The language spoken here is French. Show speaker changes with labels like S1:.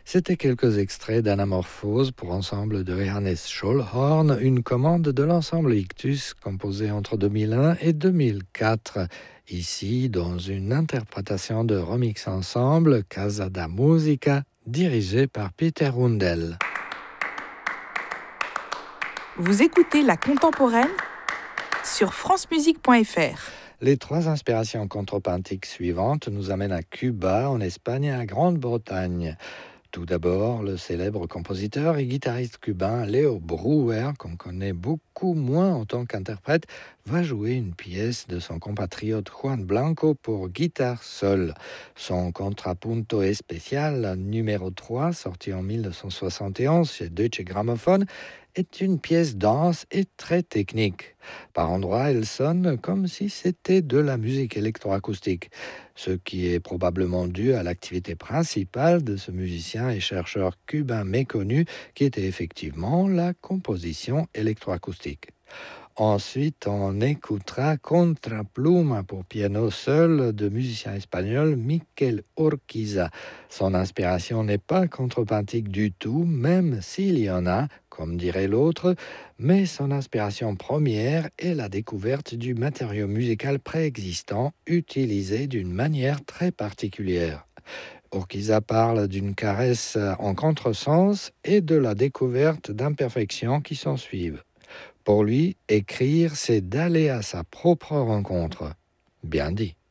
S1: C'était quelques extraits d'Anamorphose pour ensemble de Johannes Schollhorn, une commande de l'ensemble Ictus composé entre 2001 et 2004. Ici, dans une interprétation de Remix Ensemble, Casa da Musica, dirigée par Peter Rundell.
S2: Vous écoutez La Contemporaine sur francemusique.fr.
S1: Les trois inspirations contrepointiques suivantes nous amènent à Cuba, en Espagne et à Grande-Bretagne. Tout d'abord, le célèbre compositeur et guitariste cubain Leo Brouwer, qu'on connaît beaucoup moins en tant qu'interprète, va jouer une pièce de son compatriote Juan Blanco pour guitare seule. Son contrapunto especial numéro 3, sorti en 1971 chez Deutsche Grammophon, est une pièce dense et très technique. Par endroits, elle sonne comme si c'était de la musique électroacoustique, ce qui est probablement dû à l'activité principale de ce musicien et chercheur cubain méconnu, qui était effectivement la composition électroacoustique. Ensuite, on écoutera Contrapluma pour piano seul de musicien espagnol Miquel Urquiza. Son inspiration n'est pas contrepointique du tout, même s'il y en a, comme dirait l'autre, mais son inspiration première est la découverte du matériau musical préexistant utilisé d'une manière très particulière. Urquiza parle d'une caresse en contresens et de la découverte d'imperfections qui s'en suivent. Pour lui, écrire, c'est d'aller à sa propre rencontre. Bien dit.